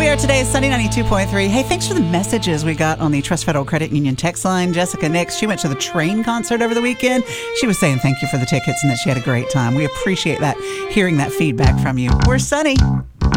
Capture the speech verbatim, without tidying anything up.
air today is Sunny ninety-two point three. Hey, thanks for the messages we got on the Trust Federal Credit Union text line. Jessica Nix, she went to the Train concert over the weekend. She was saying thank you for the tickets and that she had a great time. We appreciate that, hearing that feedback from you. We're Sunny.